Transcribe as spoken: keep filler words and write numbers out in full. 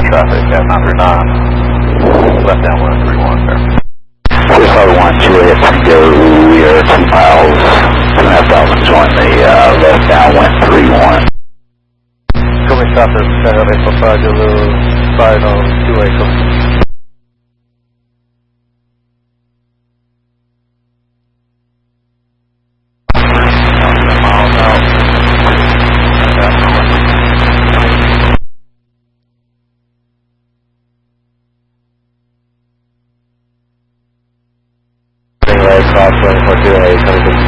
traffic at nine three nine. Left downwind three one, sir. six five one, Juliet Tango, we are two miles, two and a half thousand, join the uh, left downwind three one. Coming south of San Eight five, Zulu, side on two eight. Miles out. Crosswind for two eight, coming to